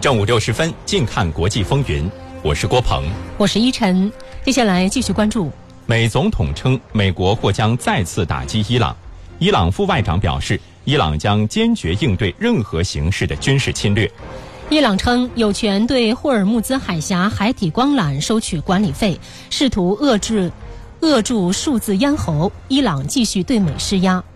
正午60分，近看国际风云。我是郭鹏， 我是依晨。接下来继续关注。 美总统称，美国或将再次打击伊朗。伊朗副外长表示，伊朗将坚决应对任何形式的军事侵略。 伊朗称有权对霍尔木兹海峡海底光缆收取管理费，试图扼住数字咽喉。伊朗继续对美施压。